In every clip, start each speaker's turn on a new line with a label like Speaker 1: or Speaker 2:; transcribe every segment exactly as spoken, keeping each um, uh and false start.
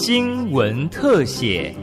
Speaker 1: 新闻特写。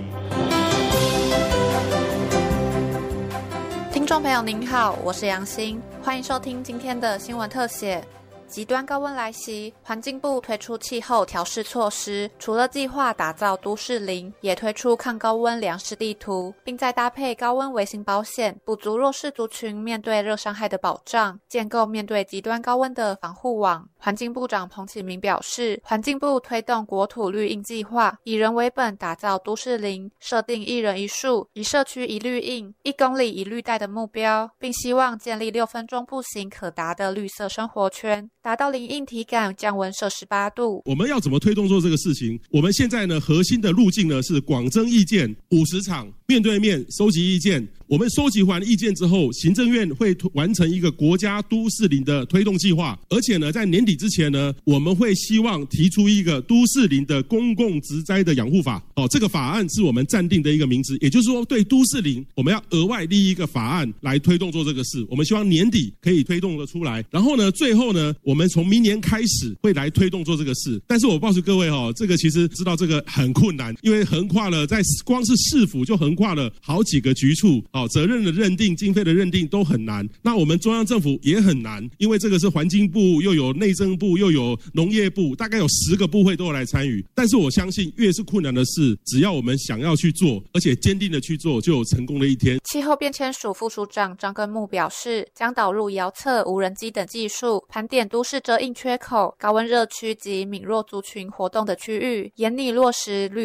Speaker 2: 听众朋友您好，我是杨欣，欢迎收听今天的新闻特写。极端高温来袭，环境部推出气候调试措施，除了计划打造都市林，也推出抗高温粮食地图，并再搭配高温微型保险，补足弱势族群面对热伤害的保障，建构面对极端高温的防护网。环境部长彭启明表示，环境部推动国土绿荫计划，以人为本打造都市林，设定一人一树、一社区一绿荫、一公里一绿带的目标，并希望建立六分钟步行可达的绿色生活圈，达到零硬体感，降温摄氏八度。
Speaker 3: 我们要怎么推动做这个事情？我们现在呢，核心的路径呢是广征意见，五十场面对面收集意见。我们收集完意见之后，行政院会完成一个国家都市林的推动计划，而且呢，在年底之前呢，我们会希望提出一个都市林的公共植栽的养护法。哦，这个法案是我们暂定的一个名字，也就是说，对都市林，我们要额外立一个法案来推动做这个事。我们希望年底可以推动得出来。然后呢，最后呢，我们从明年开始会来推动做这个事。但是我告诉各位哦，这个其实知道这个很困难，因为横跨了在光是市府就横跨了好几个局处。哦，责任的认定、经费的认定都很难。那我们中央政府也很难，因为这个是环境部，又有内政部，又有农业部，大概有十个部会都要来参与。但是我相信，越是困难的事，只要我们想要去做，而且坚定的去做，就有成功的一天。
Speaker 2: 气候变迁署副署长张根木表示，将导入遥测、无人机等技术，盘点都市遮阴缺口、高温热区及敏弱族群活动的区域，严拟落实绿